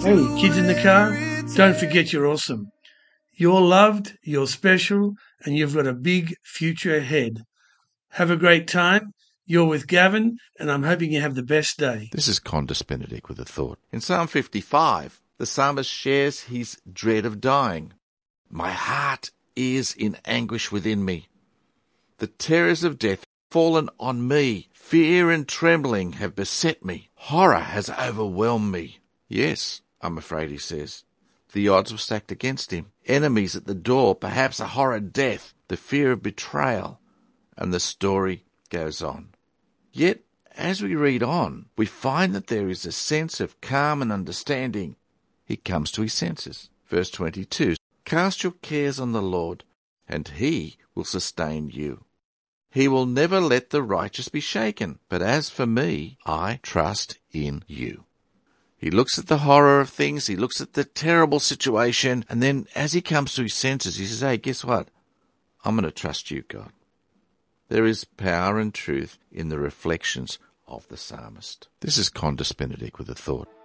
Hey, kids in the car, don't forget you're awesome. You're loved, you're special, and you've got a big future ahead. Have a great time. You're with Gavin, and I'm hoping you have the best day. This is Condus Benedict with a thought. In Psalm 55, the psalmist shares his dread of dying. My heart is in anguish within me. The terrors of death have fallen on me. Fear and trembling have beset me. Horror has overwhelmed me. Yes, I'm afraid, he says. The odds were stacked against him. Enemies at the door, perhaps a horrid death, the fear of betrayal, and the story goes on. Yet, as we read on, we find that there is a sense of calm and understanding. He comes to his senses. Verse 22, cast your cares on the Lord, and he will sustain you. He will never let the righteous be shaken. But as for me, I trust in you. He looks at the horror of things, he looks at the terrible situation, and then as he comes to his senses, he says, hey, guess what? I'm going to trust you, God. There is power and truth in the reflections of the psalmist. This is Condus Benedict with a thought.